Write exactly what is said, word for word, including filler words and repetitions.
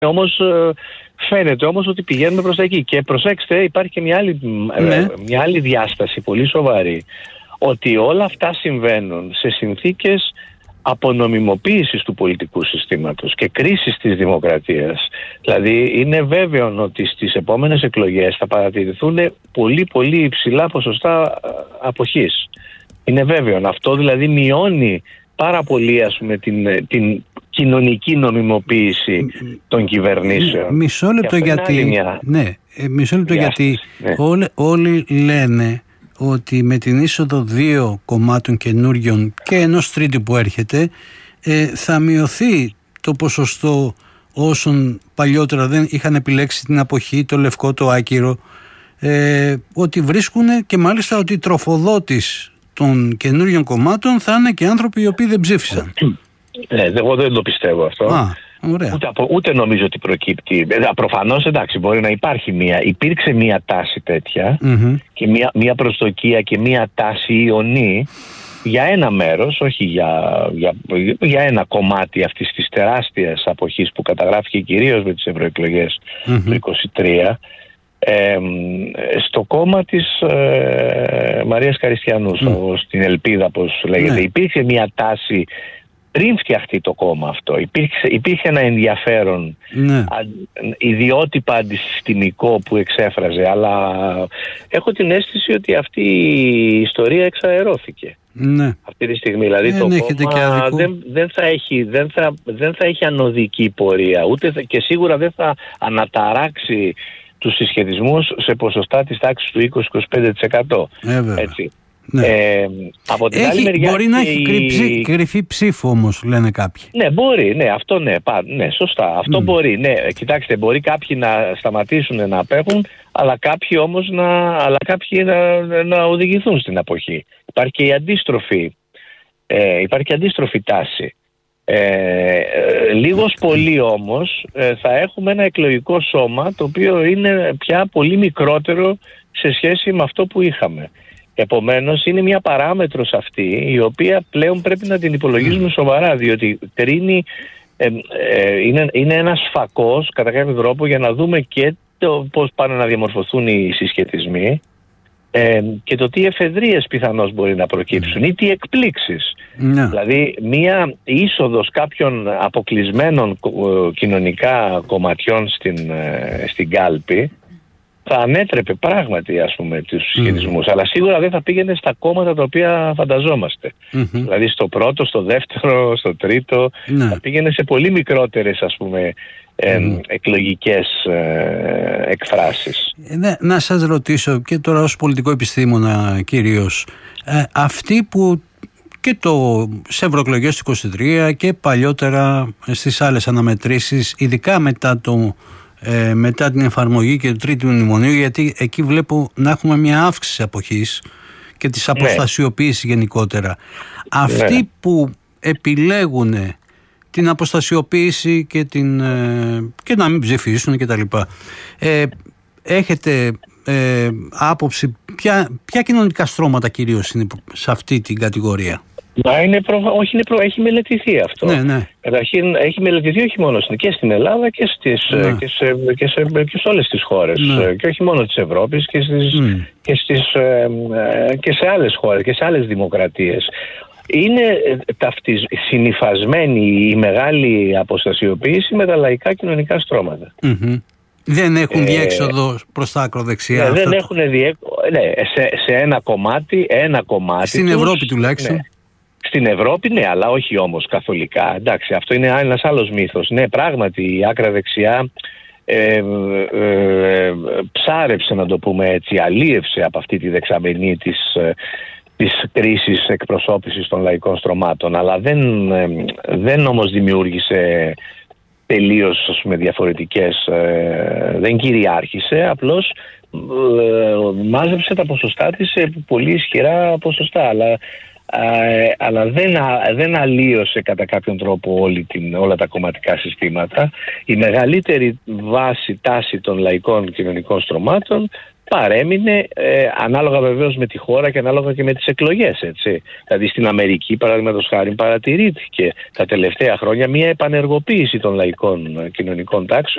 όμως φαίνεται όμως ότι πηγαίνουμε προς τα εκεί. Και προσέξτε, υπάρχει και μια άλλη, ναι. μια άλλη διάσταση πολύ σοβαρή, ότι όλα αυτά συμβαίνουν σε συνθήκες απονομιμοποίησης του πολιτικού συστήματος και κρίσης της δημοκρατίας. Δηλαδή είναι βέβαιο ότι στις επόμενες εκλογές θα παρατηρηθούν πολύ πολύ υψηλά ποσοστά αποχής. Είναι βέβαιο. Αυτό δηλαδή μειώνει πάρα πολύ, ας πούμε, την, την κοινωνική νομιμοποίηση των κυβερνήσεων. Μισό λεπτό γιατί, μια... ναι, μισό λεπτό γιατί ναι. όλοι, όλοι λένε ότι με την είσοδο δύο κομμάτων καινούριων και ενός τρίτου που έρχεται ε, θα μειωθεί το ποσοστό όσων παλιότερα δεν είχαν επιλέξει την αποχή, το λευκό, το άκυρο, ε, ότι βρίσκουν και μάλιστα ότι τροφοδότης των καινούριων κομμάτων θα είναι και άνθρωποι οι οποίοι δεν ψήφισαν. Ναι, εγώ δεν το πιστεύω αυτό. Α, ούτε, ούτε νομίζω ότι προκύπτει. Προφανώς, εντάξει, μπορεί να υπάρχει μία. Υπήρξε μία τάση τέτοια mm-hmm. και μία, μία προσδοκία και μία τάση ιονή για ένα μέρος, όχι για, για, για ένα κομμάτι αυτής της τεράστιας αποχής που καταγράφηκε κυρίως με τις ευρωεκλογές mm-hmm. του είκοσι τρία. Ε, στο κόμμα της ε, Μαρίας Καριστιανού, mm. στην Ελπίδα, όπως λέγεται, ναι. υπήρχε μια τάση πριν φτιαχτεί το κόμμα αυτό. Υπήρχε, υπήρχε ένα ενδιαφέρον ναι. α, ιδιότυπα αντισυστημικό που εξέφραζε, αλλά έχω την αίσθηση ότι αυτή η ιστορία εξαερώθηκε. Ναι. Αυτή τη στιγμή δηλαδή ε, το κόμμα δεν, δεν, θα έχει, δεν, θα, δεν θα έχει ανωδική πορεία, ούτε θα, και σίγουρα δεν θα αναταράξει τους συσχετισμούς σε ποσοστά της τάξης του είκοσι με είκοσι πέντε τοις εκατό. Ε, Έτσι. Ναι. Ε, από την έχει, άλλη μεριά μπορεί να η... έχει κρυψή, κρυφή ψήφο όμως, λένε κάποιοι. Ναι, μπορεί, ναι, αυτό ναι, πά, ναι σωστά. Αυτό mm. μπορεί, ναι. Κοιτάξτε, μπορεί κάποιοι να σταματήσουν να απέχουν, αλλά κάποιοι όμως να, αλλά κάποιοι να, να οδηγηθούν στην αποχή. Υπάρχει και η αντίστροφη, ε, υπάρχει και αντίστροφη τάση. Ε, λίγος πολύ όμως ε, θα έχουμε ένα εκλογικό σώμα το οποίο είναι πια πολύ μικρότερο σε σχέση με αυτό που είχαμε. Επομένως είναι μια παράμετρος αυτή η οποία πλέον πρέπει να την υπολογίζουμε σοβαρά, διότι κρίνει, ε, ε, είναι, είναι ένας φακός κατά κάποιο τρόπο για να δούμε και το πώς πάνε να διαμορφωθούν οι συσχετισμοί ε, και το τι εφεδρίες πιθανώς μπορεί να προκύψουν ή τι εκπλήξεις. Ναι. Δηλαδή μία είσοδος κάποιων αποκλεισμένων κοινωνικά κομματιών στην, στην κάλπη θα ανέτρεπε πράγματι, ας πούμε, τους συσχετισμούς, mm. αλλά σίγουρα δεν θα πήγαινε στα κόμματα τα οποία φανταζόμαστε. Mm-hmm. Δηλαδή στο πρώτο, στο δεύτερο, στο τρίτο, ναι. θα πήγαινε σε πολύ μικρότερες, ας πούμε, ε, mm. εκλογικές ε, εκφράσεις. Ναι, να σας ρωτήσω και τώρα ως πολιτικό επιστήμονα κυρίως, ε, αυτοί που και το, σε ευρωεκλογές του είκοσι τρία και παλιότερα στις άλλες αναμετρήσεις, ειδικά μετά το Ε, μετά την εφαρμογή και του τρίτου μνημονίου, γιατί εκεί βλέπω να έχουμε μια αύξηση αποχής και της αποστασιοποίησης ναι. γενικότερα. Ναι. Αυτοί που επιλέγουν την αποστασιοποίηση και, την, ε, και να μην ψηφίσουν και τα λοιπά, ε, έχετε ε, άποψη ποια, ποια κοινωνικά στρώματα κυρίως είναι σε αυτή την κατηγορία? Μα είναι προ... όχι, είναι προ... έχει μελετηθεί αυτό. Ναι, ναι. Καταρχήν έχει μελετηθεί όχι μόνο στην... και στην Ελλάδα και, στις... ναι. και, σε... Και, σε... και σε όλες τις χώρες. Ναι. Και όχι μόνο της Ευρώπης και, στις... Mm. και, στις... και σε άλλες χώρες και σε άλλες δημοκρατίες. Είναι ταυτισ... συνυφασμένη η μεγάλη αποστασιοποίηση με τα λαϊκά κοινωνικά στρώματα. Mm-hmm. Δεν έχουν διέξοδο ε, προς τα ακροδεξιά. Ναι, δεν έχουν διέξοδο. Ναι, σε, σε ένα κομμάτι, ένα κομμάτι. Στην τους, Ευρώπη τουλάχιστον. Ναι. Στην Ευρώπη, ναι, αλλά όχι όμως καθολικά. Εντάξει, αυτό είναι ένας άλλος μύθος. Ναι, πράγματι, η άκρα δεξιά ε, ε, ε, ψάρεψε, να το πούμε έτσι, αλίευσε από αυτή τη δεξαμενή της, ε, της κρίσης εκπροσώπησης των λαϊκών στρωμάτων, αλλά δεν, ε, δεν όμως δημιούργησε τελείως, ας πούμε, διαφορετικές, ε, δεν κυριάρχησε, απλώς ε, μάζεψε τα ποσοστά της σε πολύ ισχυρά ποσοστά, αλλά ε, αλλά δεν, δεν αλλίωσε κατά κάποιον τρόπο όλη την, όλα τα κομματικά συστήματα. Η μεγαλύτερη βάση, τάση των λαϊκών κοινωνικών στρωμάτων παρέμεινε, ε, ανάλογα βεβαίως με τη χώρα και ανάλογα και με τις εκλογές, έτσι. Δηλαδή στην Αμερική, παραδείγματος χάρη, παρατηρήθηκε τα τελευταία χρόνια μια επανεργοποίηση των λαϊκών κοινωνικών τάξεων